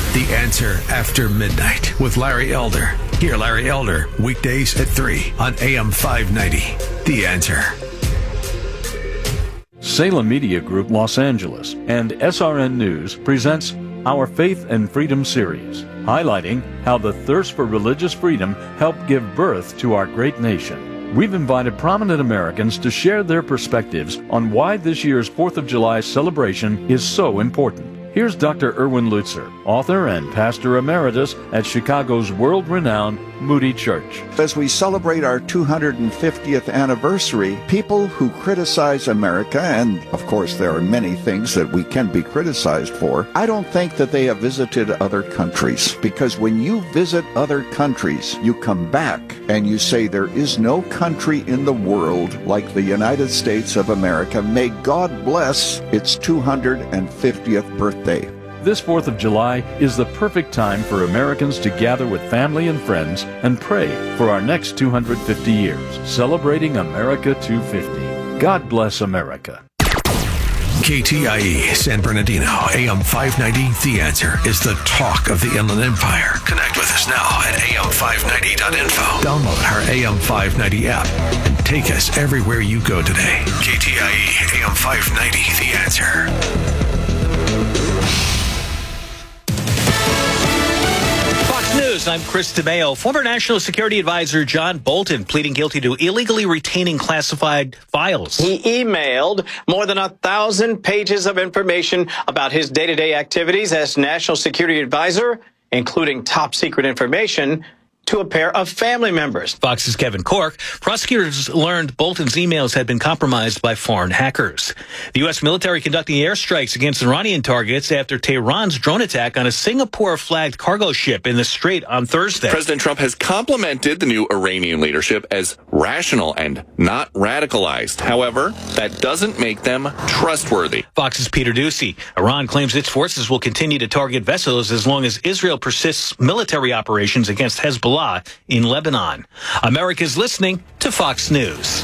The Answer After Midnight with Larry Elder. Hear Larry Elder weekdays at 3 on AM 590. The Answer. Salem Media Group Los Angeles and SRN News presents Our Faith and Freedom series, highlighting how the thirst for religious freedom helped give birth to our great nation. We've invited prominent Americans to share their perspectives on why this year's 4th of July celebration is so important. Here's Dr. Erwin Lutzer, author and pastor emeritus at Chicago's world-renowned Moody Church. As we celebrate our 250th anniversary, people who criticize America, and of course there are many things that we can be criticized for, I don't think that they have visited other countries. Because when you visit other countries, you come back and you say there is no country in the world like the United States of America. May God bless its 250th birthday. This 4th of July is the perfect time for Americans to gather with family and friends and pray for our next 250 years, celebrating America 250. God bless America. KTIE San Bernardino, AM 590, The Answer is the talk of the Inland Empire. Connect with us now at am590.info. Download our AM 590 app and take us everywhere you go today. KTIE AM 590, The Answer. News. I'm Chris DeMeo. Former National Security Advisor John Bolton pleading guilty to illegally retaining classified files. He emailed more than 1,000 pages of information about his day-to-day activities as National Security Advisor, including top secret information, to a pair of family members. Fox's Kevin Corke. Prosecutors learned Bolton's emails had been compromised by foreign hackers. The U.S. military conducting airstrikes against Iranian targets after Tehran's drone attack on a Singapore-flagged cargo ship in the Strait on Thursday. President Trump has complimented the new Iranian leadership as rational and not radicalized. However, that doesn't make them trustworthy. Fox's Peter Doocy. Iran claims its forces will continue to target vessels as long as Israel persists military operations against Hezbollah in Lebanon. America's listening to Fox News.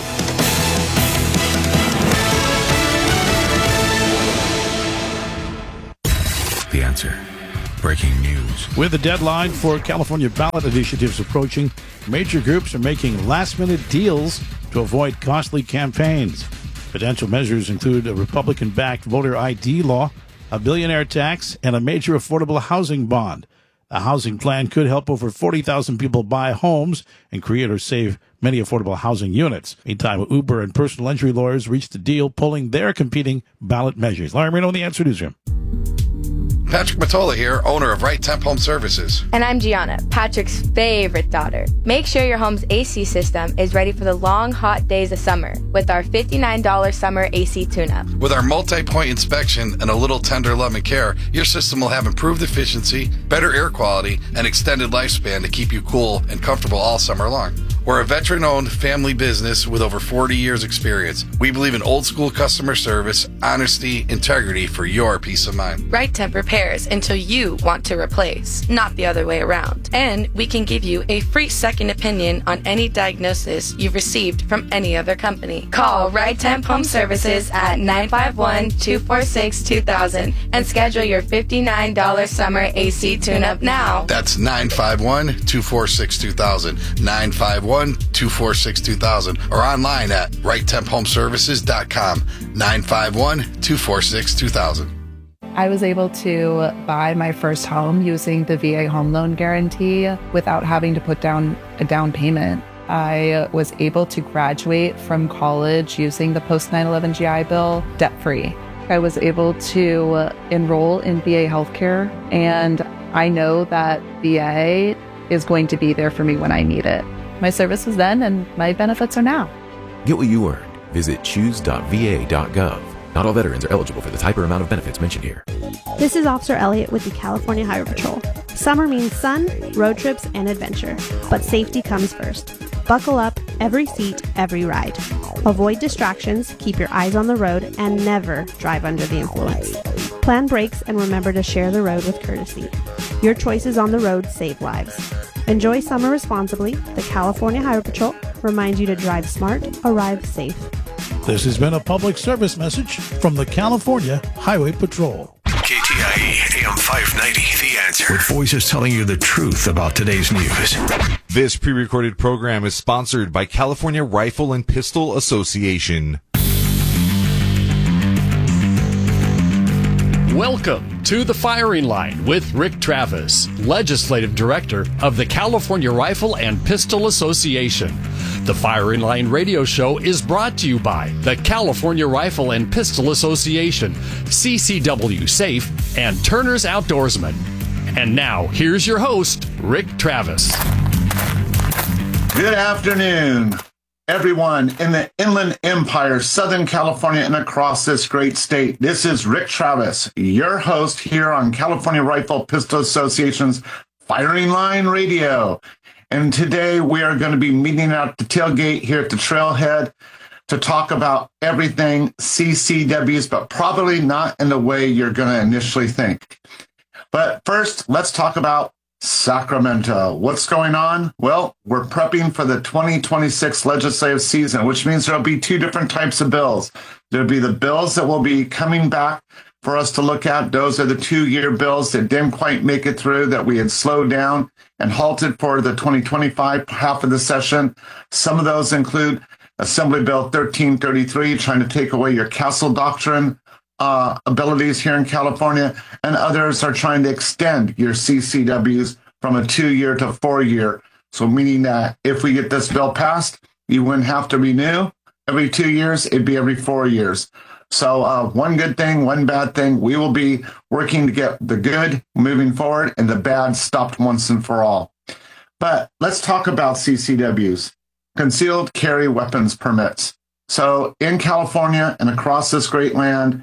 The Answer. Breaking news. With the deadline for California ballot initiatives approaching, major groups are making last-minute deals to avoid costly campaigns. Potential measures include a Republican-backed voter ID law, a billionaire tax, and a major affordable housing bond. A housing plan could help over 40,000 people buy homes and create or save many affordable housing units. Meantime, Uber and personal injury lawyers reached a deal pulling their competing ballot measures. Larry Marino in the Answer Newsroom. Patrick Matola here, owner of Right Temp Home Services. And I'm Gianna, Patrick's favorite daughter. Make sure your home's AC system is ready for the long, hot days of summer with our $59 summer AC tune-up. With our multi-point inspection and a little tender love and care, your system will have improved efficiency, better air quality, and extended lifespan to keep you cool and comfortable all summer long. We're a veteran-owned family business with over 40 years experience. We believe in old-school customer service, honesty, integrity for your peace of mind. Right Temp repairs until you want to replace, not the other way around. And we can give you a free second opinion on any diagnosis you've received from any other company. Call Right Temp Home Services at 951-246-2000 and schedule your $59 summer AC tune-up now. That's 951-246-2000, 951-246-2000, or online at righttemphomeservices.com, 951-246-2000. I was able to buy my first home using the VA home loan guarantee without having to put down a down payment. I was able to graduate from college using the post 9/11 GI Bill debt-free. I was able to enroll in VA healthcare, and I know that VA is going to be there for me when I need it. My service was then, and my benefits are now. Get what you earned. Visit choose.va.gov. Not all veterans are eligible for the type or amount of benefits mentioned here. This is Officer Elliott with the California Highway Patrol. Summer means sun, road trips, and adventure. But safety comes first. Buckle up, every seat, every ride. Avoid distractions, keep your eyes on the road, and never drive under the influence. Plan brakes and remember to share the road with courtesy. Your choices on the road save lives. Enjoy summer responsibly. The California Highway Patrol reminds you to drive smart, arrive safe. This has been a public service message from the California Highway Patrol. KTIE AM 590, The Answer. With voices telling you the truth about today's news. This pre-recorded program is sponsored by California Rifle and Pistol Association. Welcome to The Firing Line with Rick Travis, Legislative Director of the California Rifle and Pistol Association. The Firing Line radio show is brought to you by the California Rifle and Pistol Association, CCW Safe, and Turner's Outdoorsman. And now, here's your host, Rick Travis. Good afternoon, everyone in the Inland Empire, Southern California, and across this great state. This is Rick Travis, your host here on California Rifle Pistol Association's Firing Line Radio. And today we are going to be meeting at the tailgate here at the Trailhead to talk about everything CCWs, but probably not in the way you're going to initially think. But first, let's talk about Sacramento. What's going on? Well, we're prepping for the 2026 legislative season, which means there'll be two different types of bills. There'll be the bills that will be coming back for us to look at. Those are the 2-year bills that didn't quite make it through, that we had slowed down and halted for the 2025 half of the session. Some of those include Assembly Bill 1333, trying to take away your castle doctrine abilities here in California, and others are trying to extend your CCWs from a 2-year to 4-year. So meaning that if we get this bill passed, you wouldn't have to renew every 2 years, it'd be every 4 years. So one good thing, one bad thing. We will be working to get the good moving forward and the bad stopped once and for all. But let's talk about CCWs, concealed carry weapons permits. So in California and across this great land,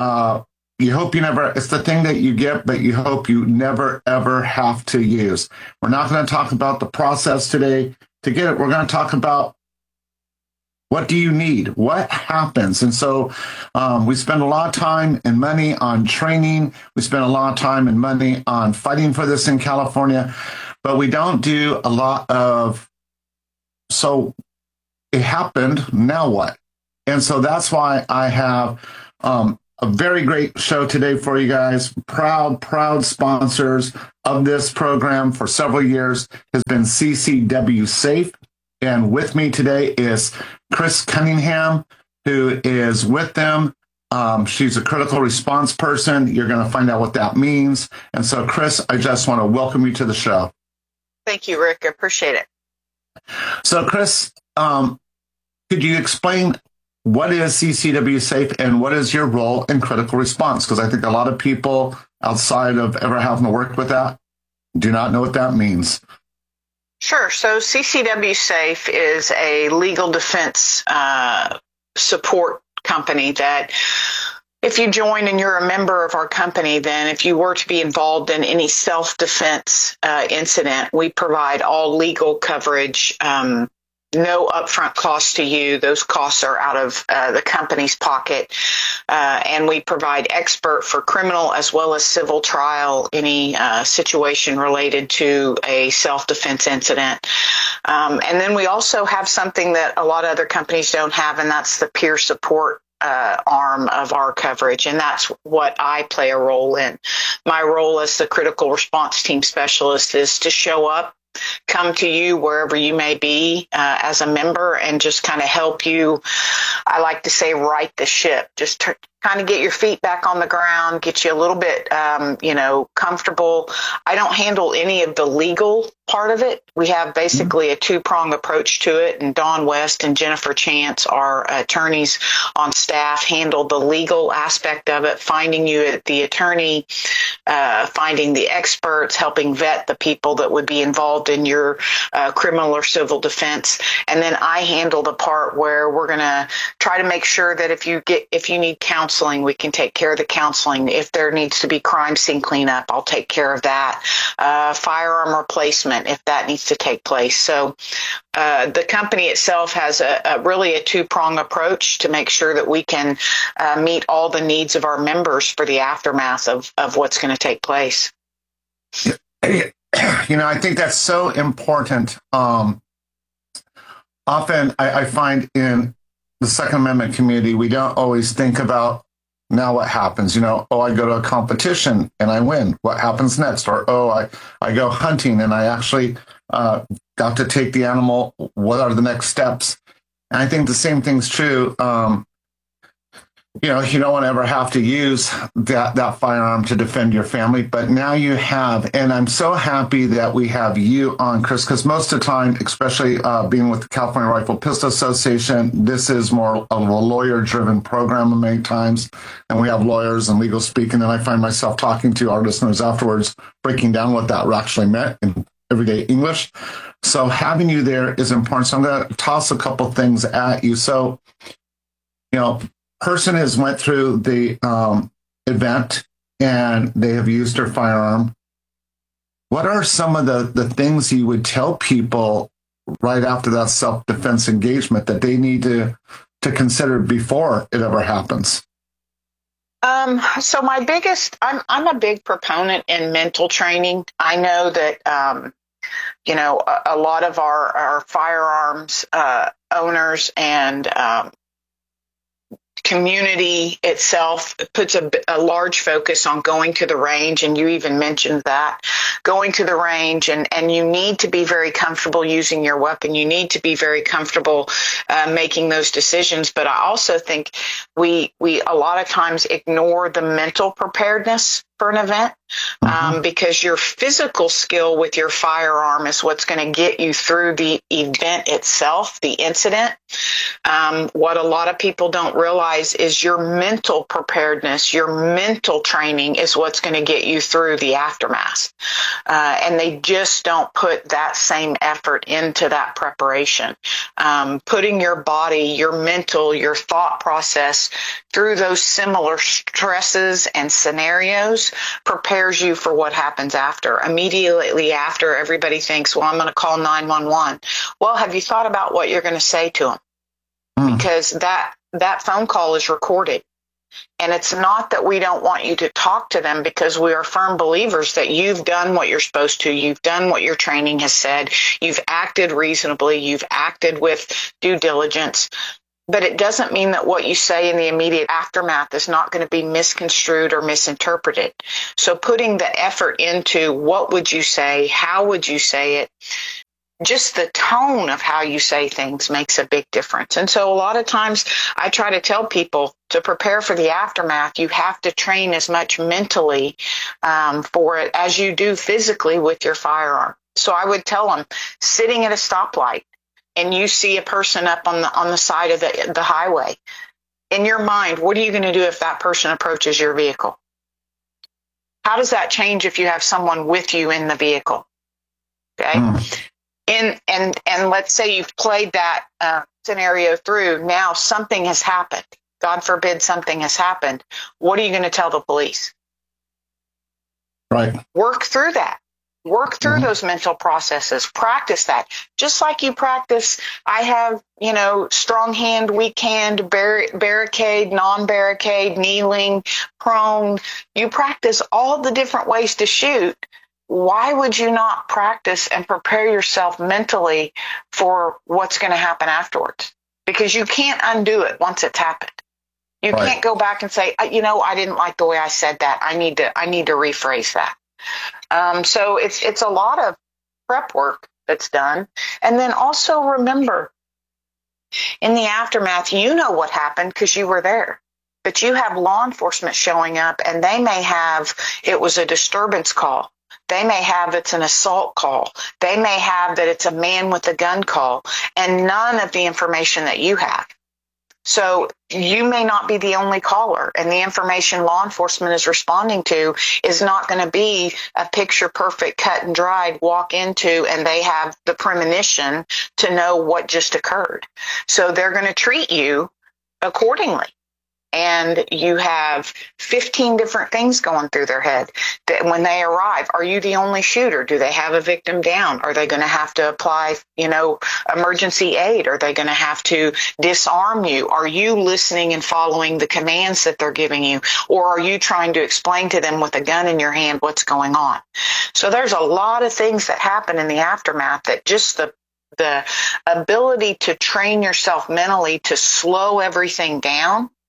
you hope you never, it's the thing that you get, but you hope you never, ever have to use. We're not going to talk about the process today to get it. We're going to talk about what do you need? What happens? And so we spend a lot of time and money on training. We spend a lot of time and money on fighting for this in California, but we don't do a lot of, so it happened, now what? And so that's why I have a very great show today for you guys. Proud sponsors of this program for several years has been CCW Safe. And with me today is Chris Cunningham, who is with them. She's a critical response person. You're going to find out what that means. And so, Chris, I just want to welcome you to the show. Thank you, Rick. I appreciate it. So, Chris, could you explain what is CCW Safe and what is your role in critical response? Because I think a lot of people outside of ever having to work with that do not know what that means. Sure. So CCW Safe is a legal defense support company that if you join and you're a member of our company, then if you were to be involved in any self-defense incident, we provide all legal coverage, no upfront cost to you. Those costs are out of the company's pocket. And we provide expert for criminal as well as civil trial, any situation related to a self-defense incident. And then we also have something that a lot of other companies don't have, and that's the peer support arm of our coverage, and that's what I play a role in. My role as the critical response team specialist is to show up, come to you wherever you may be as a member, and just kind of help you, I like to say, right the ship, just kind of get your feet back on the ground, get you a little bit, comfortable. I don't handle any of the legal part of it. We have basically a two-prong approach to it, and Dawn West and Jennifer Chance, our attorneys on staff, handle the legal aspect of it, finding you the attorney, finding the experts, helping vet the people that would be involved in your criminal or civil defense. And then I handle the part where we're going to try to make sure that if you need counseling, we can take care of the counseling. If there needs to be crime scene cleanup, I'll take care of that. Firearm replacement, if that needs to take place. So the company itself has really a two-prong approach to make sure that we can meet all the needs of our members for the aftermath of what's going to take place. I think that's so important. Often I find in the Second Amendment community, we don't always think about Now what happens? I go to a competition and I win. What happens next? Or, I go hunting and I actually got to take the animal. What are the next steps? And I think the same thing's true. You don't want to ever have to use that firearm to defend your family, but now you have, and I'm so happy that we have you on, Chris, because most of the time, especially being with the California Rifle Pistol Association, this is more of a lawyer-driven program many times, and we have lawyers and legal speaking, and I find myself talking to our listeners afterwards, breaking down what that actually meant in everyday English. So having you there is important. So I'm going to toss a couple things at you. So, person has went through the event and they have used their firearm. What are some of the things you would tell people right after that self-defense engagement that they need to consider before it ever happens? So my biggest, I'm a big proponent in mental training. I know that, a lot of our firearms owners and community itself puts a large focus on going to the range, and you even mentioned that, going to the range, and you need to be very comfortable using your weapon. You need to be very comfortable making those decisions. But I also think we a lot of times ignore the mental preparedness for an event, because your physical skill with your firearm is what's going to get you through the event itself, the incident. What a lot of people don't realize is your mental preparedness, your mental training is what's going to get you through the aftermath. And they just don't put that same effort into that preparation. Putting your body, your mental, your thought process through those similar stresses and scenarios prepares you for what happens after. Immediately after, everybody thinks, well, I'm going to call 911. Well, have you thought about what you're going to say to them? Because that phone call is recorded. And it's not that we don't want you to talk to them, because we are firm believers that you've done what you're supposed to. You've done what your training has said. You've acted reasonably. You've acted with due diligence. But it doesn't mean that what you say in the immediate aftermath is not going to be misconstrued or misinterpreted. So putting the effort into what would you say, how would you say it, just the tone of how you say things makes a big difference. And so a lot of times I try to tell people to prepare for the aftermath, you have to train as much mentally for it as you do physically with your firearm. So I would tell them, sitting at a stoplight, and you see a person up on the side of the highway, in your mind, what are you going to do if that person approaches your vehicle? How does that change if you have someone with you in the vehicle? Okay. And let's say you've played that scenario through. Now something has happened. God forbid something has happened. What are you going to tell the police? Right. Work through that. Work through those mental processes. Practice that. Just like you practice, I have, strong hand, weak hand, barricade, non-barricade, kneeling, prone. You practice all the different ways to shoot. Why would you not practice and prepare yourself mentally for what's going to happen afterwards? Because you can't undo it once it's happened. You can't go back and say, I didn't like the way I said that. I need to rephrase that. So it's a lot of prep work that's done. And then also remember, in the aftermath, you know what happened because you were there. But you have law enforcement showing up, and they may have, it was a disturbance call. They may have it's an assault call. They may have that it's a man with a gun call, and none of the information that you have. So you may not be the only caller, and the information law enforcement is responding to is not going to be a picture perfect, cut and dried walk into, and they have the premonition to know what just occurred. So they're going to treat you accordingly. And you have 15 different things going through their head. That when they arrive, are you the only shooter? Do they have a victim down? Are they going to have to apply, emergency aid? Are they going to have to disarm you? Are you listening and following the commands that they're giving you? Or are you trying to explain to them with a gun in your hand what's going on? So there's a lot of things that happen in the aftermath that just the ability to train yourself mentally to slow everything down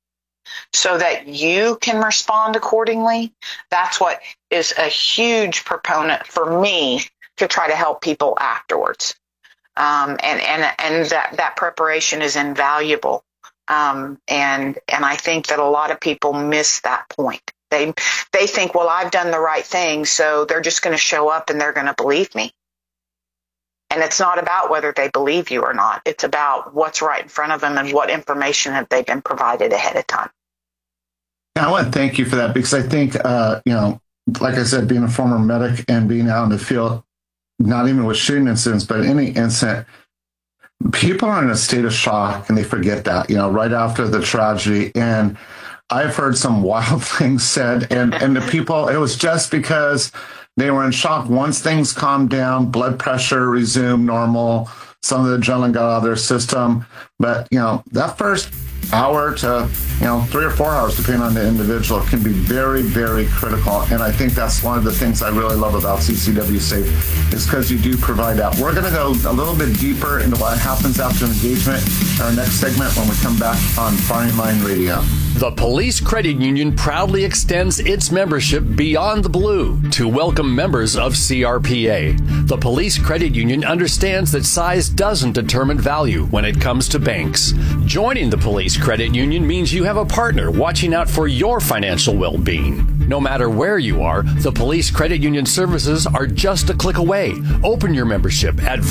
so that you can respond accordingly. That's what is a huge proponent for me to try to help people afterwards. And that preparation is invaluable. And I think that a lot of people miss that point. They think, well, I've done the right thing, so they're just going to show up and they're going to believe me. And it's not about whether they believe you or not. It's about what's right in front of them and what information have they been provided ahead of time. I want to thank you for that, because I think, like I said, being a former medic and being out in the field, not even with shooting incidents, but any incident, people are in a state of shock and they forget that, right after the tragedy. And I've heard some wild things said, and the people, it was just because they were in shock. Once things calmed down, blood pressure resumed normal, some of the adrenaline got out of their system. But, that first hour to, 3 or 4 hours, depending on the individual, can be very, very critical. And I think that's one of the things I really love about CCW Safe, is because you do provide that. We're going to go a little bit deeper into what happens after engagement in our next segment when we come back on Firing Line Radio. The Police Credit Union proudly extends its membership beyond the blue to welcome members of CRPA. The Police Credit Union understands that size doesn't determine value when it comes to banks. Joining the Police Credit Union means you have a partner watching out for your financial well-being. No matter where you are, the Police Credit Union services are just a click away. Open your membership at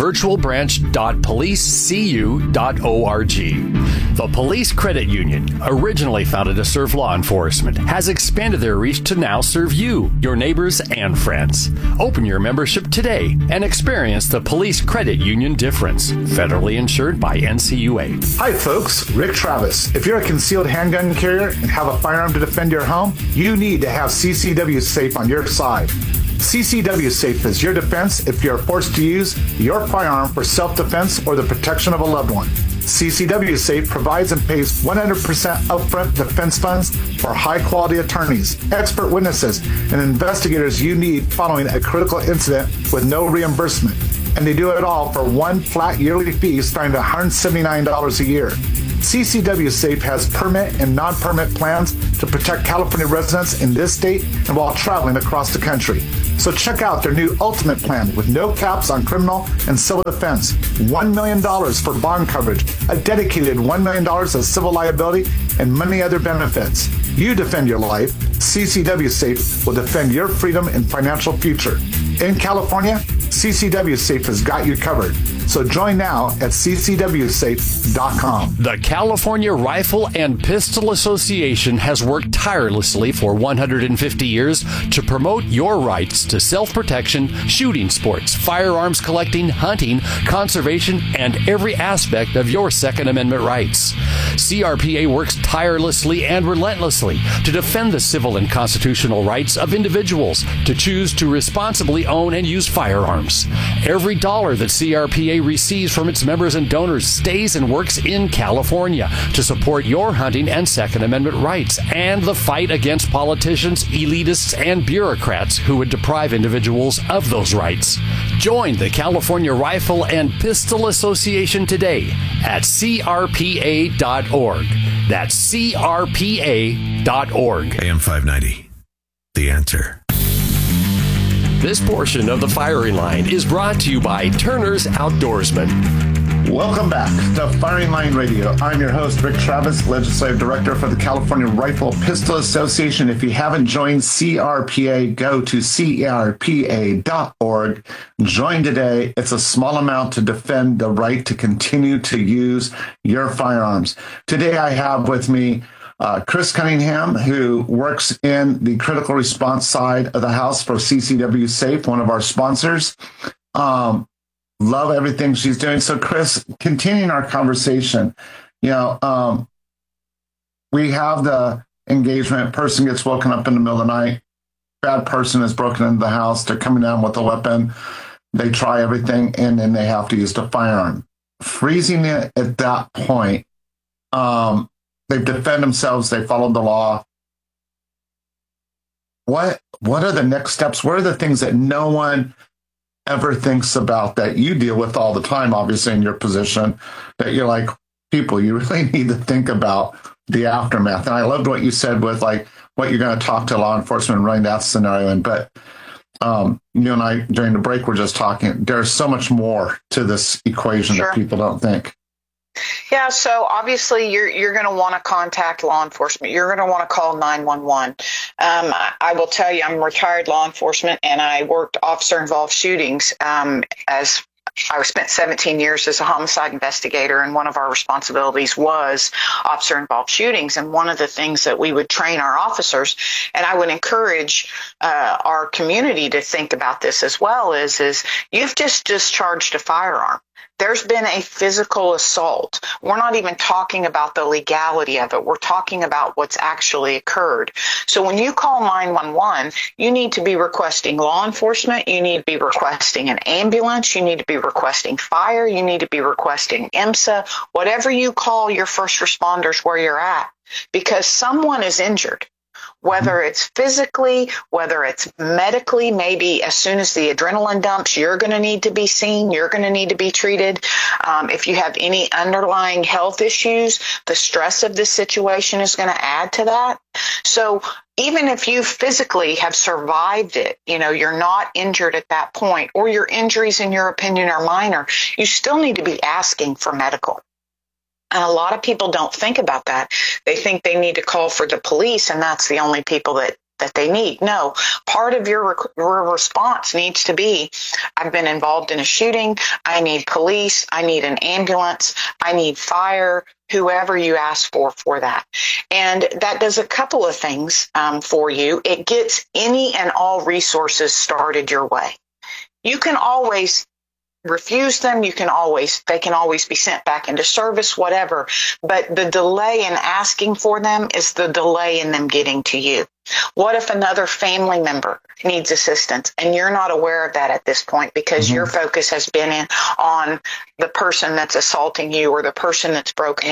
virtualbranch.policecu.org. The Police Credit Union, originally founded to serve law enforcement, has expanded their reach to now serve you, your neighbors, and friends. Open your membership today and experience the Police Credit Union difference. Federally insured by NCUA. Hi, folks. Rick Travis. If you're a concealed handgun carrier and have a firearm to defend your home, you need to have CCW Safe on your side. CCW Safe is your defense if you're forced to use your firearm for self-defense or the protection of a loved one. CCW Safe provides and pays 100% upfront defense funds for high-quality attorneys, expert witnesses, and investigators you need following a critical incident with no reimbursement. And they do it all for one flat yearly fee starting at $179 a year. CCW Safe has permit and non-permit plans to protect California residents in this state and while traveling across the country. So check out their new Ultimate Plan with no caps on criminal and civil defense, $1 million for bond coverage, a dedicated $1 million of civil liability, and many other benefits. You defend your life, CCW Safe will defend your freedom and financial future. In California, CCW Safe has got you covered. So join now at ccwsafe.com. The California Rifle and Pistol Association has worked tirelessly for 150 years to promote your rights to self-protection, shooting sports, firearms collecting, hunting, conservation, and every aspect of your Second Amendment rights. CRPA works tirelessly and relentlessly to defend the civil and constitutional rights of individuals to choose to responsibly own and use firearms. Every dollar that CRPA receives from its members and donors stays and works in California to support your hunting and Second Amendment rights and the fight against politicians, elitists, and bureaucrats who would deprive individuals of those rights. Join the California Rifle and Pistol Association today at crpa.org. That's crpa.org. AM 590, The Answer. This portion of the Firing Line is brought to you by Turner's Outdoorsman. Welcome back to Firing Line Radio. I'm your host, Rick Travis, Legislative Director for the California Rifle Pistol Association. If you haven't joined CRPA, go to crpa.org. Join today. It's a small amount to defend the right to continue to use your firearms. Today I have with me Chris Cunningham, who works in the critical response side of the house for CCW Safe, one of our sponsors. Love everything she's doing. So, Chris, continuing our conversation, we have the engagement. Person gets woken up in the middle of the night. Bad person has broken into the house. They're coming down with a weapon. They try everything, and then they have to use the firearm. Freezing it at that point, they defend themselves. They followed the law. What are the next steps? What are the things that no one ever thinks about that you deal with all the time, obviously, in your position, that you're like, people, you really need to think about the aftermath. And I loved what you said with like what you're going to talk to law enforcement and running that scenario. But you and I, during the break, we're just talking, there's so much more to this equation that people don't think. Yeah, so obviously you're going to want to contact law enforcement. You're going to want to call 911. I will tell you, I'm retired law enforcement, and I worked officer-involved shootings as I spent 17 years as a homicide investigator, and one of our responsibilities was officer-involved shootings. And one of the things that we would train our officers, and I would encourage our community to think about this as well, is you've just discharged a firearm. There's been a physical assault. We're not even talking about the legality of it. We're talking about what's actually occurred. So when you call 911, you need to be requesting law enforcement. You need to be requesting an ambulance. You need to be requesting fire. You need to be requesting IMSA, whatever you call your first responders where you're at, because someone is injured. Whether it's physically, whether it's medically, maybe as soon as the adrenaline dumps, you're going to need to be seen. You're going to need to be treated. If you have any underlying health issues, the stress of this situation is going to add to that. So even if you physically have survived it, you're not injured at that point, or your injuries, in your opinion, are minor, you still need to be asking for medical. And a lot of people don't think about that. They think they need to call for the police, and that's the only people that they need. No, part of your response needs to be, I've been involved in a shooting. I need police. I need an ambulance. I need fire, whoever you ask for that. And that does a couple of things for you. It gets any and all resources started your way. You can always refuse them. They can always be sent back into service, whatever. But the delay in asking for them is the delay in them getting to you. What if another family member needs assistance and you're not aware of that at this point because your focus has been on the person that's assaulting you or the person that's broken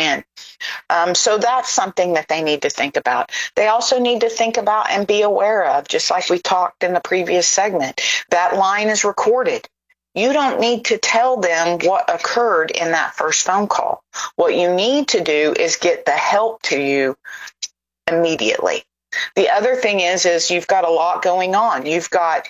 in? So that's something that they need to think about. They also need to think about and be aware of, just like we talked in the previous segment, that line is recorded. You don't need to tell them what occurred in that first phone call. What you need to do is get the help to you immediately. The other thing is you've got a lot going on. You've got,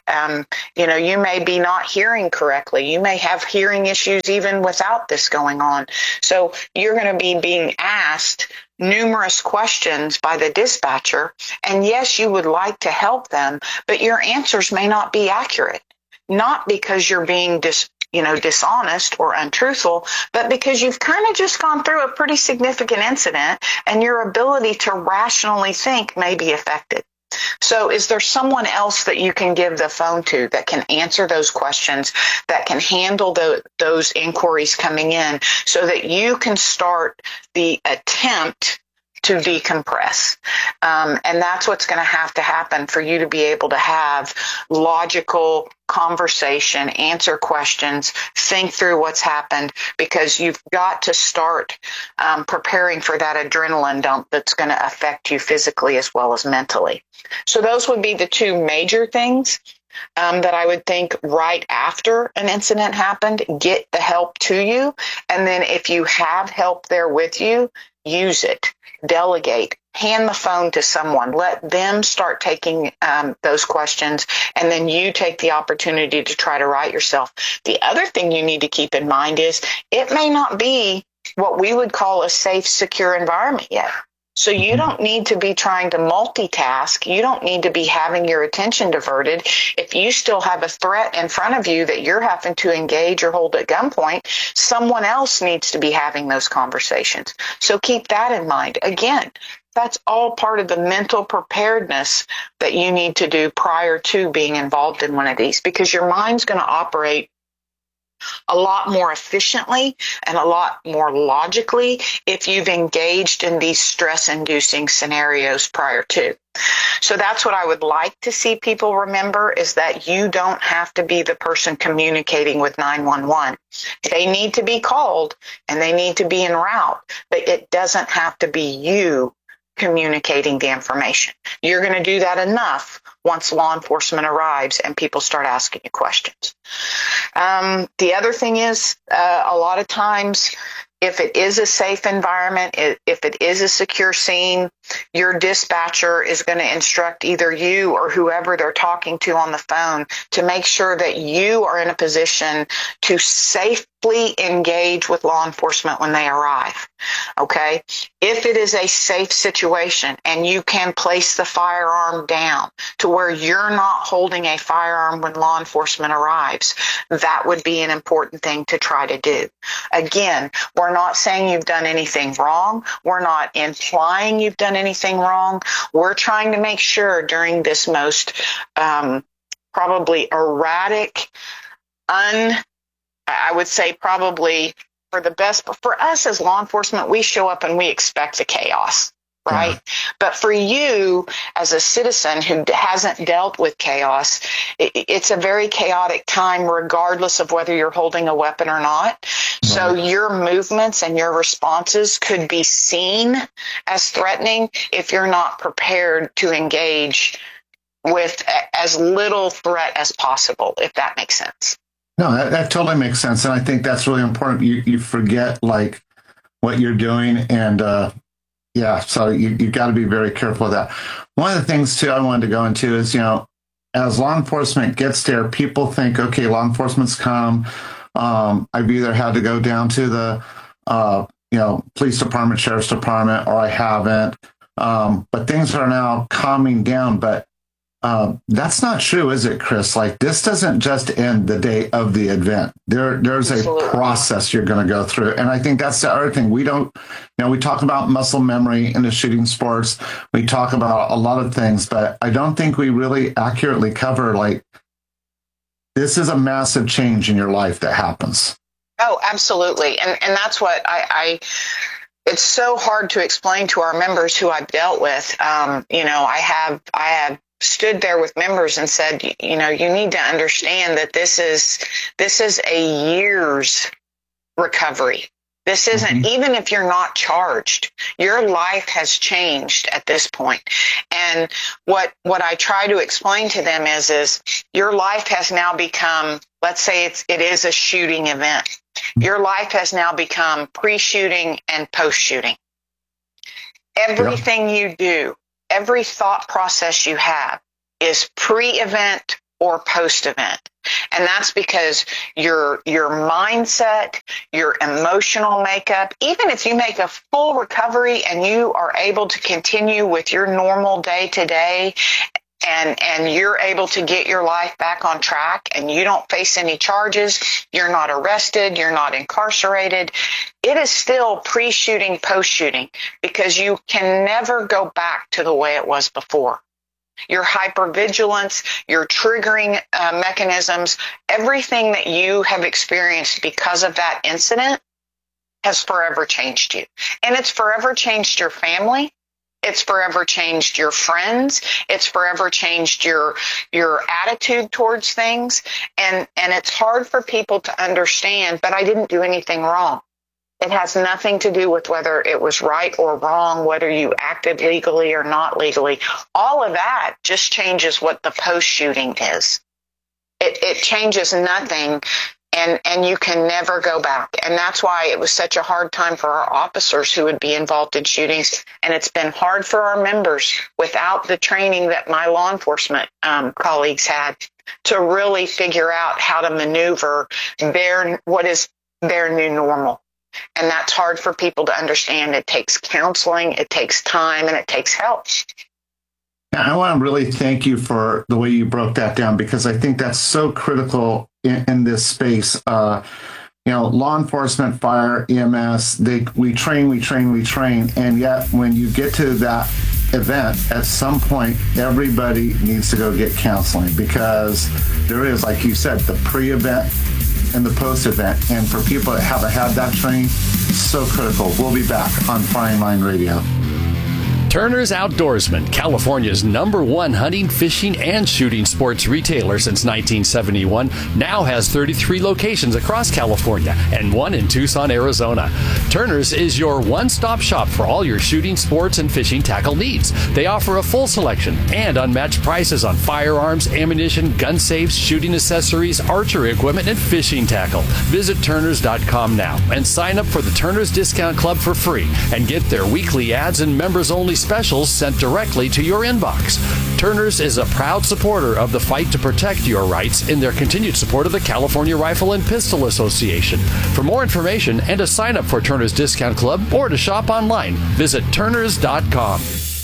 you may be not hearing correctly. You may have hearing issues even without this going on. So you're going to be being asked numerous questions by the dispatcher. And yes, you would like to help them, but your answers may not be accurate. Not because you're being dishonest or untruthful, but because you've kind of just gone through a pretty significant incident and your ability to rationally think may be affected. So is there someone else that you can give the phone to that can answer those questions, that can handle those inquiries coming in so that you can start the attempt to decompress? And that's what's going to happen for you to be able to have logical conversation, answer questions, think through what's happened, because you've got to start preparing for that adrenaline dump that's going to affect you physically as well as mentally. So those would be the two major things that I would think right after an incident happened. Get the help to you. And then if you have help there with you, use it. Delegate. Hand the phone to someone. Let them start taking those questions, and then you take the opportunity to try to write yourself. The other thing you need to keep in mind is it may not be what we would call a safe, secure environment yet. So you don't need to be trying to multitask. You don't need to be having your attention diverted. If you still have a threat in front of you that you're having to engage or hold at gunpoint, someone else needs to be having those conversations. So keep that in mind. Again, that's all part of the mental preparedness that you need to do prior to being involved in one of these, because your mind's going to operate a lot more efficiently and a lot more logically if you've engaged in these stress-inducing scenarios prior to. So that's what I would like to see people remember, is that you don't have to be the person communicating with 911. They need to be called and they need to be en route, but it doesn't have to be you communicating the information. You're going to do that enough once law enforcement arrives and people start asking you questions. The other thing is, a lot of times If it is a safe environment, if it is a secure scene, your dispatcher is going to instruct either you or whoever they're talking to on the phone to make sure that you are in a position to safely engage with law enforcement when they arrive. Okay? If it is a safe situation and you can place the firearm down to where you're not holding a firearm when law enforcement arrives, that would be an important thing to try to do. Again, we're not saying you've done anything wrong. We're not implying you've done anything wrong. We're trying to make sure during this most probably erratic, I would say probably for the best, but for us as law enforcement, we show up and we expect the chaos, right? Yeah. But for you as a citizen who hasn't dealt with chaos, it's a very chaotic time regardless of whether you're holding a weapon or not. So your movements and your responses could be seen as threatening if you're not prepared to engage with as little threat as possible, if that makes sense. No, that totally makes sense. And I think that's really important. You forget like what you're doing. And so you got to be very careful of that. One of the things too I wanted to go into is, as law enforcement gets there, people think, okay, law enforcement's come. I've either had to go down to the, police department, sheriff's department, or I haven't. But things are now calming down. But that's not true, is it, Chris? Like, this doesn't just end the day of the event. There's a process you're going to go through. And I think that's the other thing. We don't, we talk about muscle memory in the shooting sports. We talk about a lot of things, but I don't think we really accurately cover, like, this is a massive change in your life that happens. Oh, absolutely. And that's what it's so hard to explain to our members who I've dealt with. I have stood there with members and said, you need to understand that this is a year's recovery. This isn't, even if you're not charged, your life has changed at this point. And what I try to explain to them is your life has now become, let's say it is a shooting event. Your life has now become pre-shooting and post-shooting. Everything you do, every thought process you have is pre-event or post-event. And that's because your mindset, your emotional makeup, even if you make a full recovery and you are able to continue with your normal day-to-day and you're able to get your life back on track and you don't face any charges, you're not arrested, you're not incarcerated, it is still pre-shooting, post-shooting, because you can never go back to the way it was before. Your hypervigilance, your triggering mechanisms, everything that you have experienced because of that incident has forever changed you. And it's forever changed your family. It's forever changed your friends. It's forever changed your attitude towards things. And it's hard for people to understand, but I didn't do anything wrong. It has nothing to do with whether it was right or wrong, whether you acted legally or not legally. All of that just changes what the post-shooting is. It changes nothing, and you can never go back. And that's why it was such a hard time for our officers who would be involved in shootings. And it's been hard for our members without the training that my law enforcement colleagues had to really figure out how to maneuver what is their new normal. And that's hard for people to understand. It takes counseling, it takes time, and it takes help. I want to really thank you for the way you broke that down, because I think that's so critical in this space. Law enforcement, fire, EMS, we train. And yet when you get to that event, at some point, everybody needs to go get counseling, because there is, like you said, the pre-event and the post-event. And for people that haven't had that training, so critical. We'll be back on Firing Line Radio. Turner's Outdoorsman, California's #1 hunting, fishing, and shooting sports retailer since 1971, now has 33 locations across California and one in Tucson, Arizona. Turner's is your one-stop shop for all your shooting, sports, and fishing tackle needs. They offer a full selection and unmatched prices on firearms, ammunition, gun safes, shooting accessories, archery equipment, and fishing tackle. Visit Turners.com now and sign up for the Turner's Discount Club for free and get their weekly ads and members-only specials sent directly to your inbox. Turner's is a proud supporter of the fight to protect your rights in their continued support of the California Rifle and Pistol Association. For more information and to sign up for Turner's Discount Club or to shop online, visit Turners.com.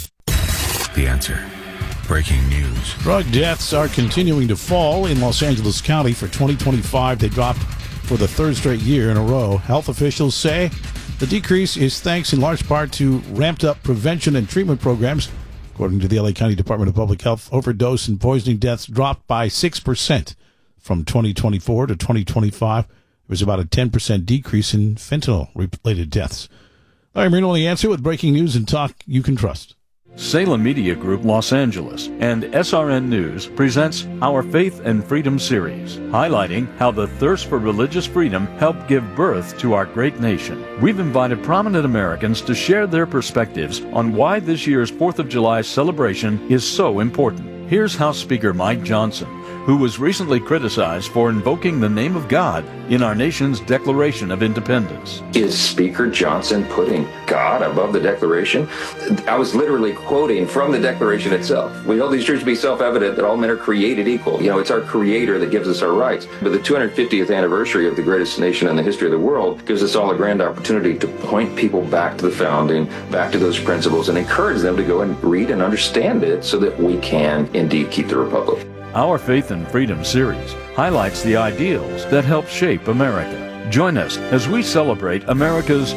The Answer. Breaking news. Drug deaths are continuing to fall in Los Angeles County. For 2025, they dropped for the third straight year in a row. Health officials say the decrease is thanks in large part to ramped up prevention and treatment programs. According to the LA County Department of Public Health, overdose and poisoning deaths dropped by 6% from 2024 to 2025. There was about a 10% decrease in fentanyl-related deaths. Larry Marino, The Answer, with breaking news and talk you can trust. Salem Media Group Los Angeles and SRN News presents our Faith and Freedom series, highlighting how the thirst for religious freedom helped give birth to our great nation. We've invited prominent Americans to share their perspectives on why this year's 4th of July celebration is so important. Here's House Speaker Mike Johnson, who was recently criticized for invoking the name of God in our nation's Declaration of Independence. Is Speaker Johnson putting God above the Declaration? I was literally quoting from the Declaration itself. We hold these truths to be self-evident that all men are created equal. It's our Creator that gives us our rights. But the 250th anniversary of the greatest nation in the history of the world gives us all a grand opportunity to point people back to the founding, back to those principles, and encourage them to go and read and understand it so that we can indeed keep the Republic. Our Faith and Freedom series highlights the ideals that help shape America. Join us as we celebrate America's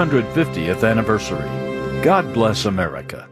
250th anniversary. God bless America.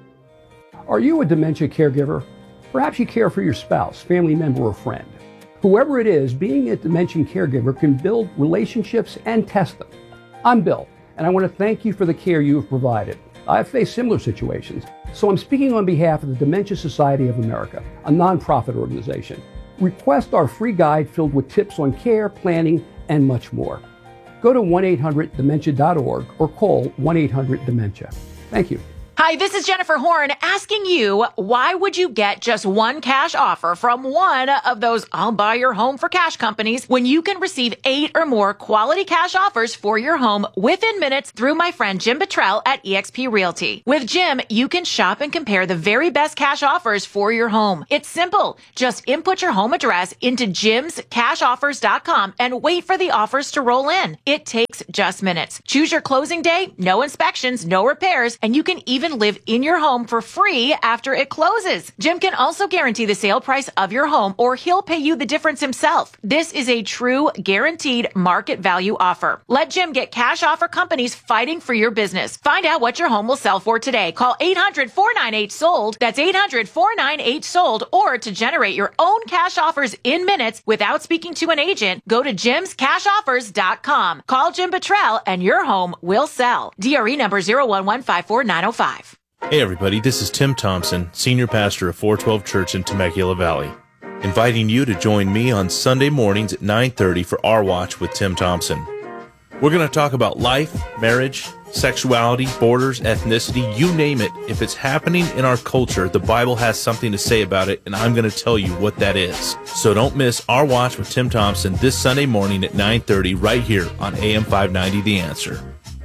Are you a dementia caregiver? Perhaps you care for your spouse, family member, or friend. Whoever it is, being a dementia caregiver can build relationships and test them. I'm Bill, and I want to thank you for the care you have provided. I've faced similar situations, so I'm speaking on behalf of the Dementia Society of America, a nonprofit organization. Request our free guide filled with tips on care, planning, and much more. Go to 1-800-DEMENTIA.org or call 1-800-DEMENTIA. Thank you. Hi, this is Jennifer Horn asking you, why would you get just one cash offer from one of those I'll buy your home for cash companies when you can receive 8 or more quality cash offers for your home within minutes through my friend Jim Bottrell at eXp Realty. With Jim, you can shop and compare the very best cash offers for your home. It's simple. Just input your home address into jimscashoffers.com and wait for the offers to roll in. It takes just minutes. Choose your closing day, no inspections, no repairs, and you can even live in your home for free after it closes. Jim can also guarantee the sale price of your home, or he'll pay you the difference himself. This is a true guaranteed market value offer. Let Jim get cash offer companies fighting for your business. Find out what your home will sell for today. Call 800-498-SOLD. That's 800-498-SOLD. Or to generate your own cash offers in minutes without speaking to an agent, go to jimscashoffers.com. Call Jim Bottrell and your home will sell. DRE number 01154-905. Hey everybody, this is Tim Thompson, Senior Pastor of 412 Church in Temecula Valley, inviting you to join me on Sunday mornings at 9:30 for Our Watch with Tim Thompson. We're going to talk about life, marriage, sexuality, borders, ethnicity, you name it. If it's happening in our culture, the Bible has something to say about it, and I'm going to tell you what that is. So don't miss Our Watch with Tim Thompson this Sunday morning at 9:30 right here on AM 590 The Answer.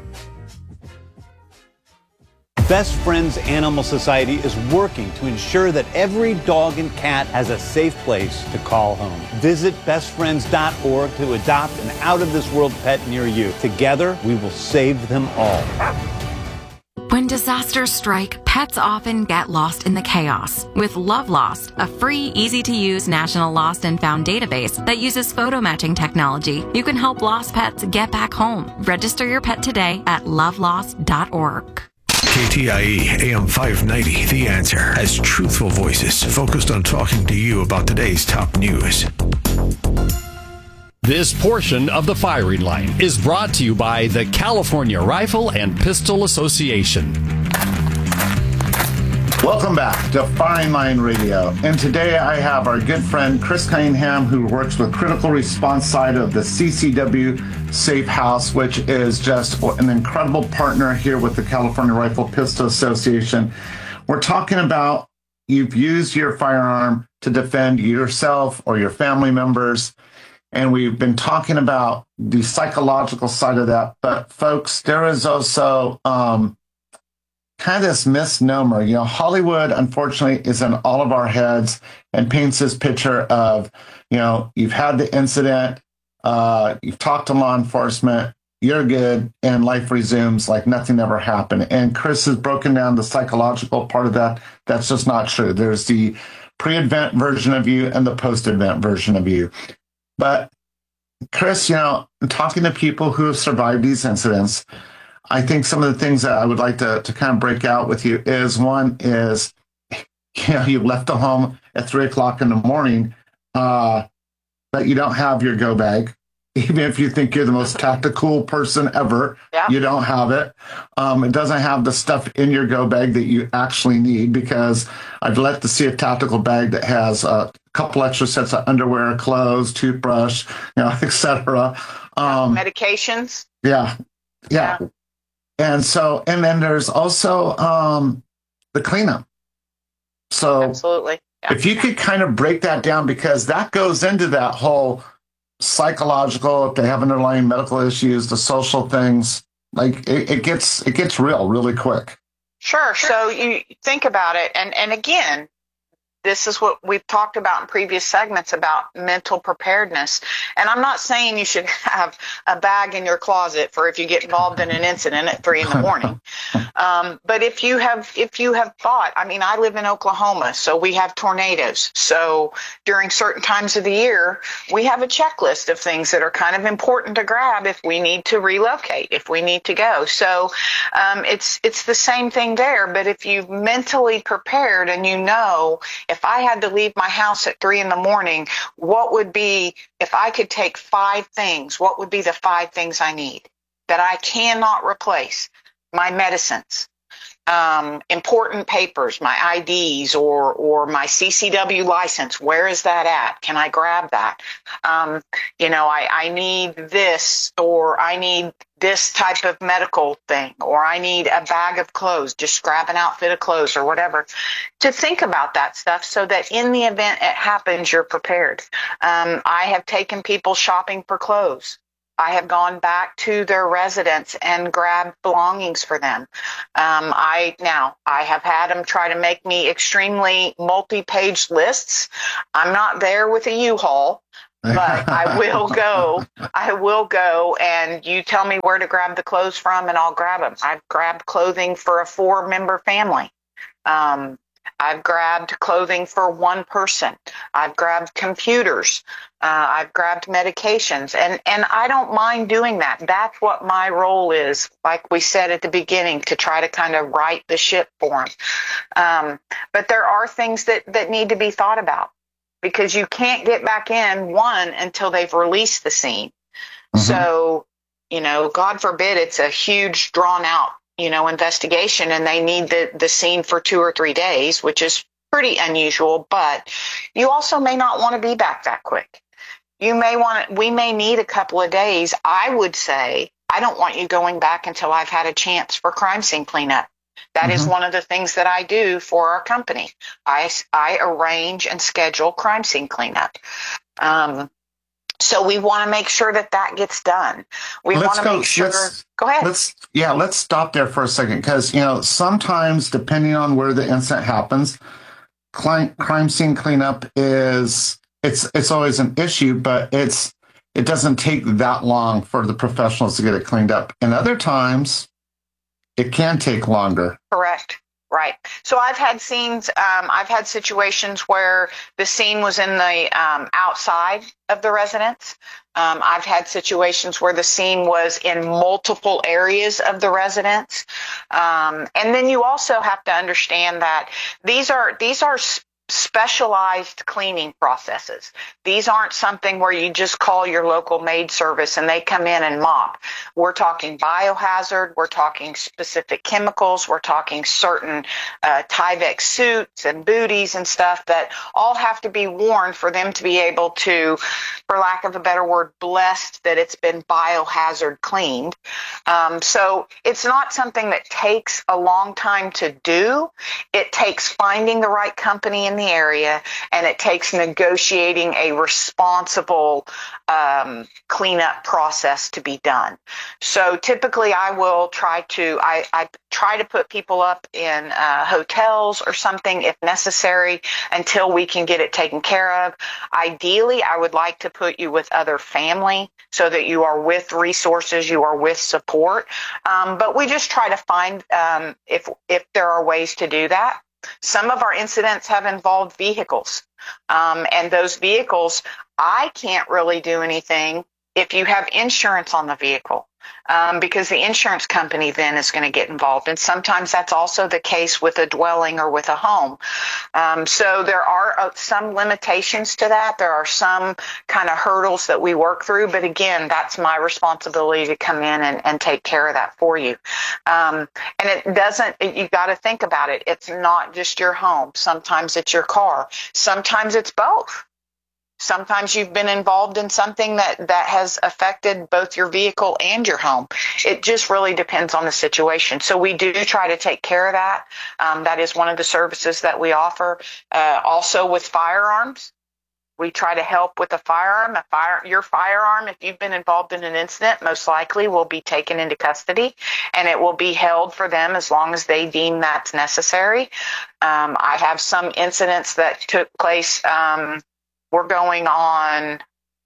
Best Friends Animal Society is working to ensure that every dog and cat has a safe place to call home. Visit bestfriends.org to adopt an out-of-this-world pet near you. Together, we will save them all. When disasters strike, pets often get lost in the chaos. With Love Lost, a free, easy-to-use national lost and found database that uses photo matching technology, you can help lost pets get back home. Register your pet today at lovelost.org. KTIE AM 590, The Answer, has truthful voices focused on talking to you about today's top news. This portion of the firing line is brought to you by the California Rifle and Pistol Association. Welcome back to Firing Line Radio. And today I have our good friend Chris Cunningham, who works with critical response side of the CCW Safe House, which is just an incredible partner here with the California Rifle Pistol Association. We're talking about you've used your firearm to defend yourself or your family members. And we've been talking about the psychological side of that. But folks, there is also kind of this misnomer. You know, Hollywood, unfortunately, is in all of our heads and paints this picture of, you know, you've had the incident, you've talked to law enforcement, you're good, and life resumes like nothing ever happened. And Chris has broken down the psychological part of that. That's just not true. There's the pre-event version of you and the post-event version of you. But Chris, you know, talking to people who have survived these incidents, I think some of the things that I would like to kind of break out with you is, one is, you know, you left the home at 3:00 in the morning, but you don't have your go bag. Even if you think you're the most tactical person ever, you don't have it. It doesn't have the stuff in your go bag that you actually need, because I'd like to see a tactical bag that has a couple extra sets of underwear, clothes, toothbrush, you know, etc. Medications. Yeah. And so, and then there's also the cleanup. So absolutely. Yeah. If you could kind of break that down, because that goes into that whole psychological, if they have underlying medical issues, the social things, like it gets real really quick. Sure. So you think about it, and again, this is what we've talked about in previous segments about mental preparedness. And I'm not saying you should have a bag in your closet for if you get involved in an incident at 3 a.m. But if you have thought, I mean, I live in Oklahoma, so we have tornadoes. So during certain times of the year, we have a checklist of things that are kind of important to grab if we need to relocate, if we need to go. So it's the same thing there. But if you've mentally prepared and you know, if I had to leave my house at 3 a.m, what would be, if I could take 5 things, what would be the 5 things I need that I cannot replace? My medicines, important papers, my IDs or my CCW license. Where is that at? Can I grab that? You know, I need this, or I need this type of medical thing, or I need a bag of clothes, just grab an outfit of clothes or whatever, to think about that stuff so that in the event it happens, you're prepared. I have taken people shopping for clothes. I have gone back to their residence and grabbed belongings for them. I have had them try to make me extremely multi-page lists. I'm not there with a U-Haul, but I will go and you tell me where to grab the clothes from and I'll grab them. I've grabbed clothing for a 4-member family. I've grabbed clothing for 1 person. I've grabbed computers. I've grabbed medications. And I don't mind doing that. That's what my role is, like we said at the beginning, to try to kind of right the ship for them. But there are things that need to be thought about, because you can't get back in, one, until they've released the scene. Mm-hmm. So, you know, God forbid it's a huge drawn out, you know, investigation and they need the scene for 2 or 3 days, which is pretty unusual, but you also may not want to be back that quick. We may need a couple of days. I would say, I don't want you going back until I've had a chance for crime scene cleanup. That is one of the things that I do for our company. I arrange and schedule crime scene cleanup. So we want to make sure that gets done. We want to make sure. Go ahead. Let's stop there for a second, because, you know, sometimes depending on where the incident happens, crime scene cleanup it's always an issue, but it doesn't take that long for the professionals to get it cleaned up. And other times it can take longer. Correct. Right. So I've had scenes, I've had situations where the scene was in the outside of the residence. I've had situations where the scene was in multiple areas of the residence. And then you also have to understand that these are specialized cleaning processes. These aren't something where you just call your local maid service and they come in and mop. We're talking biohazard. We're talking specific chemicals. We're talking certain Tyvek suits and booties and stuff that all have to be worn for them to be able to, for lack of a better word, blessed that it's been biohazard cleaned. So it's not something that takes a long time to do. It takes finding the right company in the area, and it takes negotiating a responsible cleanup process to be done. So typically I will try to put people up in hotels or something if necessary until we can get it taken care of. Ideally, I would like to put you with other family so that you are with resources, you are with support. But we just try to find if there are ways to do that. Some of our incidents have involved vehicles, and those vehicles, I can't really do anything if you have insurance on the vehicle, because the insurance company then is going to get involved. And sometimes that's also the case with a dwelling or with a home. So there are some limitations to that. There are some kind of hurdles that we work through. But again, that's my responsibility to come in and take care of that for you. And you got to think about it. It's not just your home. Sometimes it's your car. Sometimes it's both. Sometimes you've been involved in something that has affected both your vehicle and your home. It just really depends on the situation. So we do try to take care of that. That is one of the services that we offer. Also with firearms, we try to help with a firearm. Your firearm, if you've been involved in an incident, most likely will be taken into custody, and it will be held for them as long as they deem that's necessary. I have some incidents that took place. We're going on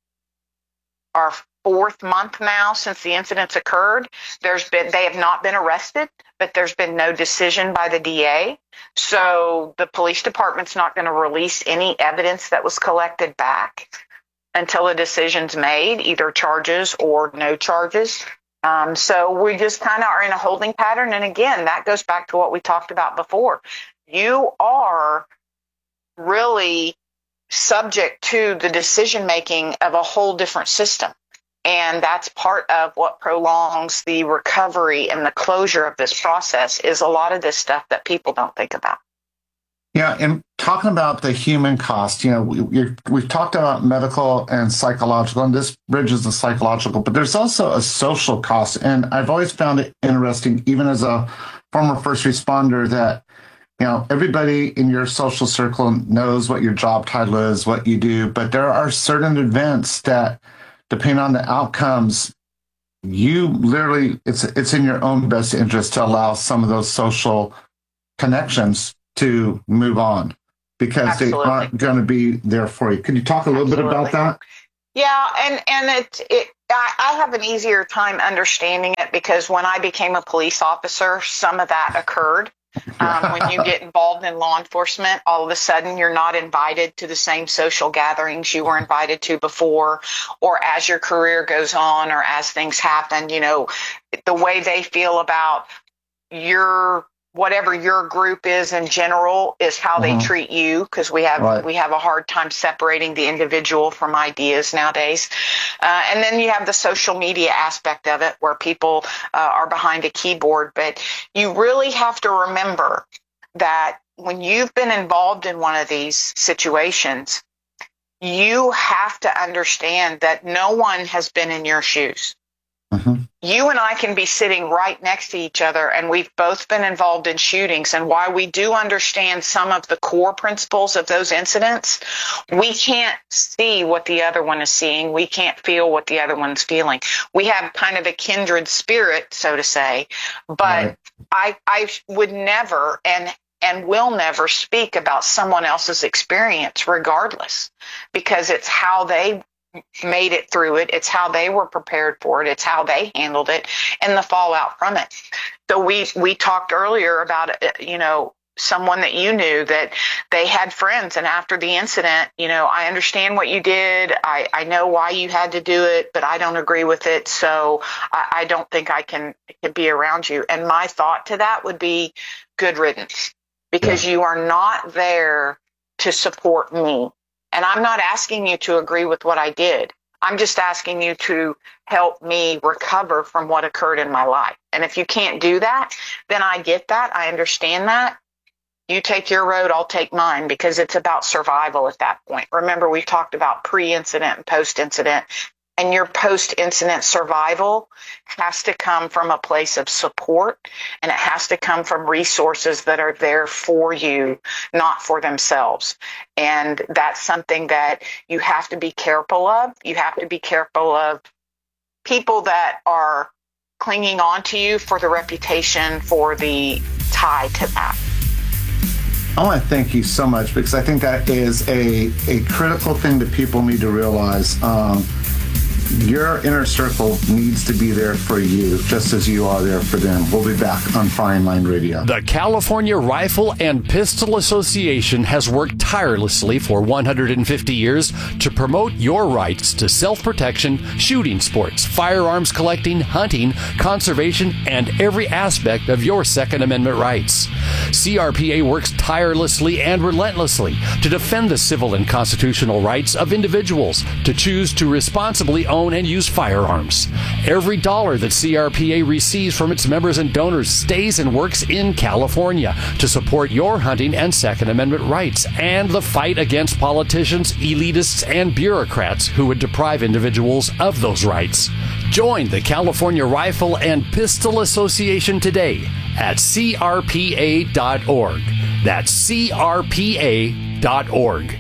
our 4th month now since the incidents occurred. They have not been arrested, but there's been no decision by the DA. So the police department's not going to release any evidence that was collected back until a decision's made, either charges or no charges. So we just kind of are in a holding pattern. And again, that goes back to what we talked about before. You are really subject to the decision making of a whole different system. And that's part of what prolongs the recovery and the closure of this process is a lot of this stuff that people don't think about. Yeah, and talking about the human cost, we've talked about medical and psychological, and this bridges the psychological, but there's also a social cost. And I've always found it interesting, even as a former first responder, that everybody in your social circle knows what your job title is, what you do, but there are certain events that, depending on the outcomes, you literally, it's in your own best interest to allow some of those social connections to move on because Absolutely. They aren't going to be there for you. Can you talk a little Absolutely. Bit about that? Yeah, and I have an easier time understanding it because when I became a police officer, some of that occurred. When you get involved in law enforcement, all of a sudden you're not invited to the same social gatherings you were invited to before, or as your career goes on or as things happen, the way they feel about whatever your group is in general is how they treat you, because we have a hard time separating the individual from ideas nowadays. And then you have the social media aspect of it where people are behind a keyboard. But you really have to remember that when you've been involved in one of these situations, you have to understand that no one has been in your shoes. You and I can be sitting right next to each other, and we've both been involved in shootings. And while we do understand some of the core principles of those incidents, we can't see what the other one is seeing. We can't feel what the other one's feeling. We have kind of a kindred spirit, so to say. But I would never and will never speak about someone else's experience regardless, because it's how they made it through it. It's how they were prepared for it. It's how they handled it and the fallout from it. So we talked earlier about, someone that you knew that they had friends. And after the incident, I understand what you did. I know why you had to do it, but I don't agree with it. So I don't think I can be around you. And my thought to that would be good riddance, because you are not there to support me. And I'm not asking you to agree with what I did. I'm just asking you to help me recover from what occurred in my life. And if you can't do that, then I get that. I understand that. You take your road, I'll take mine, because it's about survival at that point. Remember, we've talked about pre-incident and post-incident, and your post-incident survival has to come from a place of support, and it has to come from resources that are there for you, not for themselves. And that's something that you have to be careful of. You have to be careful of people that are clinging on to you for the reputation, for the tie to that. I want to thank you so much, because I think that is a critical thing that people need to realize. Your inner circle needs to be there for you, just as you are there for them. We'll be back on Firing Line Radio. The California Rifle and Pistol Association has worked tirelessly for 150 years to promote your rights to self-protection, shooting sports, firearms collecting, hunting, conservation, and every aspect of your Second Amendment rights. CRPA works tirelessly and relentlessly to defend the civil and constitutional rights of individuals to choose to responsibly own and use firearms. Every dollar that CRPA receives from its members and donors stays and works in California to support your hunting and Second Amendment rights and the fight against politicians, elitists, and bureaucrats who would deprive individuals of those rights. Join the California Rifle and Pistol Association today at crpa.org. That's crpa.org.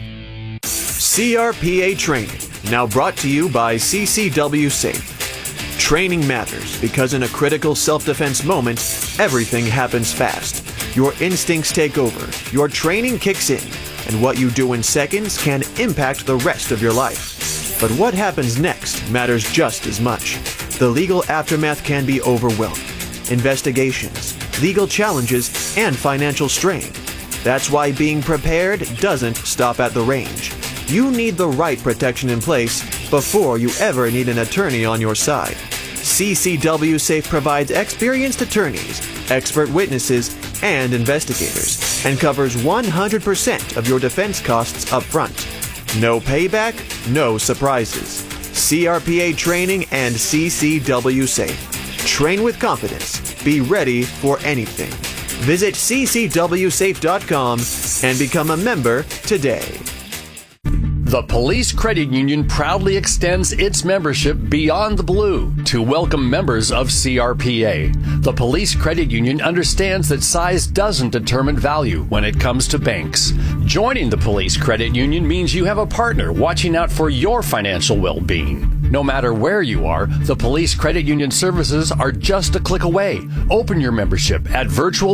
CRPA Training, now brought to you by CCW Safe. Training matters because in a critical self-defense moment, everything happens fast. Your instincts take over, your training kicks in, and what you do in seconds can impact the rest of your life. But what happens next matters just as much. The legal aftermath can be overwhelming. Investigations, legal challenges, and financial strain. That's why being prepared doesn't stop at the range. You need the right protection in place before you ever need an attorney on your side. CCW Safe provides experienced attorneys, expert witnesses, and investigators, and covers 100% of your defense costs up front. No payback, no surprises. CRPA Training and CCW Safe. Train with confidence. Be ready for anything. Visit ccwsafe.com and become a member today. The Police Credit Union proudly extends its membership beyond the blue to welcome members of CRPA. The Police Credit Union understands that size doesn't determine value when it comes to banks. Joining the Police Credit Union means you have a partner watching out for your financial well-being. No matter where you are, the Police Credit Union services are just a click away. Open your membership at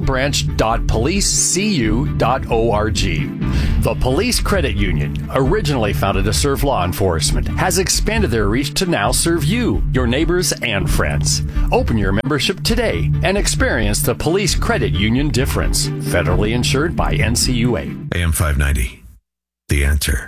virtualbranch.policecu.org. The Police Credit Union, originally founded to serve law enforcement, has expanded their reach to now serve you, your neighbors, and friends. Open your membership today and experience the Police Credit Union difference. Federally insured by NCUA. AM 590. The Answer.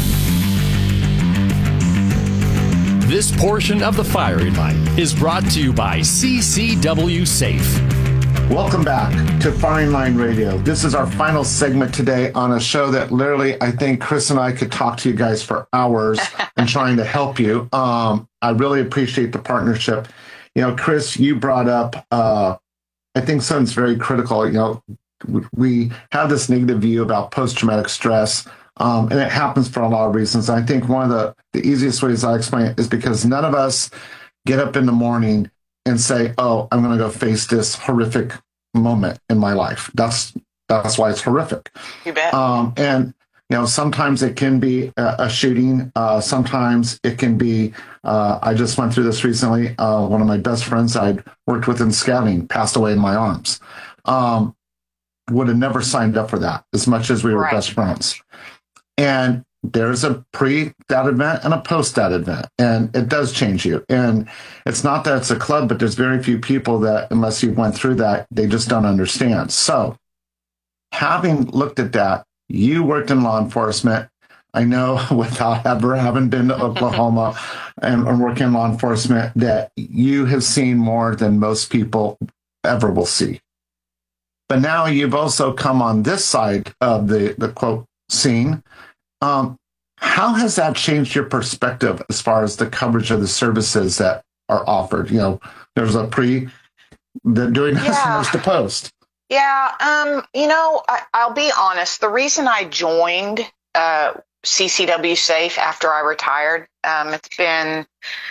This portion of the Firing Line is brought to you by CCW Safe. Welcome back to Firing Line Radio. This is our final segment today on a show that literally I think Chris and I could talk to you guys for hours and trying to help you. I really appreciate the partnership. You know, Chris, you brought up, I think something's very critical. You know, we have this negative view about post-traumatic stress. And it happens for a lot of reasons. I think one of the easiest ways I explain it is because none of us get up in the morning and say, oh, I'm going to go face this horrific moment in my life. That's why it's horrific. You bet. And, you know, sometimes it can be a shooting. Sometimes it can be, I just went through this recently. One of my best friends I'd worked with in scouting passed away in my arms. Would have never signed up for that as much as we were best friends. And there's a pre that event and a post that event, and it does change you. And it's not that it's a club, but there's very few people that, unless you went through that, they just don't understand. So having looked at that, you worked in law enforcement. I know without ever having been to Oklahoma and working in law enforcement that you have seen more than most people ever will see. But now you've also come on this side of the quote, seen. How has that changed your perspective as far as the coverage of the services that are offered? You know, there's a during this and there's the post. Yeah, you know, I'll be honest. The reason I joined CCW Safe after I retired, it's been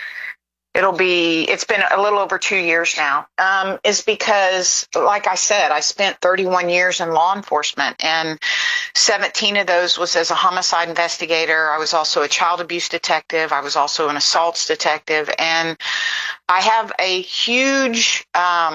a little over 2 years now, is because, like I said, I spent 31 years in law enforcement, and 17 of those was as a homicide investigator. I was also a child abuse detective. I was also an assaults detective, and I have a huge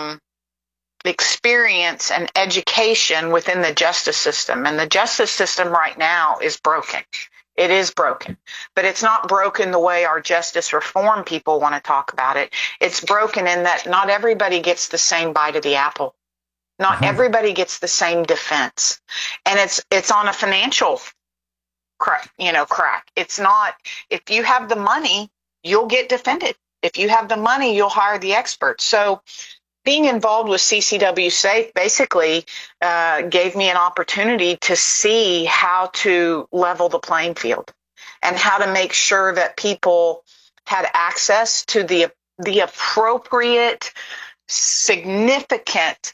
experience and education within the justice system. And the justice system right now is broken. It is broken, but it's not broken the way our justice reform people want to talk about it. It's broken in that not everybody gets the same bite of the apple. Not everybody gets the same defense. And it's on a financial crack. It's not, if you have the money, you'll get defended. If you have the money, you'll hire the experts. So being involved with CCW Safe basically gave me an opportunity to see how to level the playing field and how to make sure that people had access to the appropriate, significant,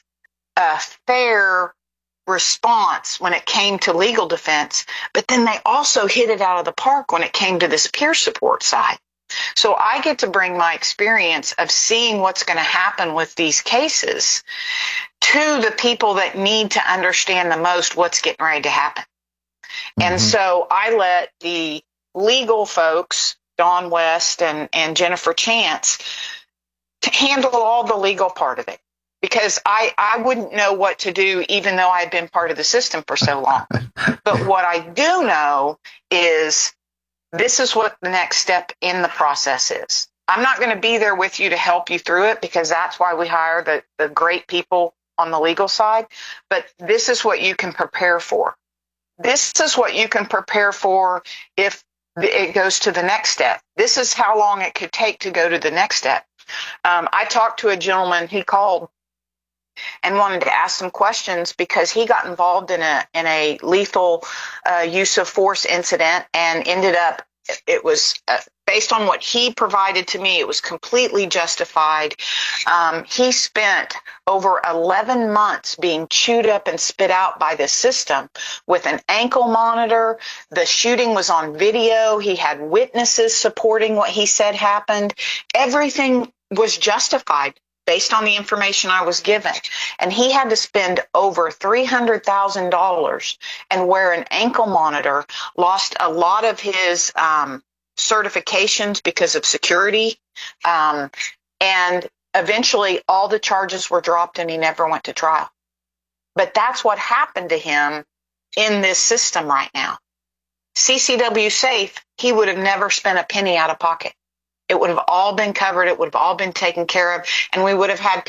fair response when it came to legal defense, but then they also hit it out of the park when it came to this peer support side. So I get to bring my experience of seeing what's going to happen with these cases to the people that need to understand the most what's getting ready to happen. And so I let the legal folks, Dawn West and Jennifer Chance, to handle all the legal part of it, because I wouldn't know what to do even though I had been part of the system for so long. But what I do know is this is what the next step in the process is. I'm not going to be there with you to help you through it, because that's why we hire the great people on the legal side. But this is what you can prepare for. This is what you can prepare for if it goes to the next step. This is how long it could take to go to the next step. I talked to a gentleman, he called and wanted to ask some questions because he got involved in a lethal use of force incident and ended up, it was based on what he provided to me, it was completely justified. He spent over 11 months being chewed up and spit out by the system with an ankle monitor. The shooting was on video. He had witnesses supporting what he said happened. Everything was justified based on the information I was given. And he had to spend over $300,000 and wear an ankle monitor, lost a lot of his certifications because of security. And eventually all the charges were dropped and he never went to trial. But that's what happened to him in this system right now. CCW Safe, he would have never spent a penny out of pocket. It would have all been covered. It would have all been taken care of. And we would have had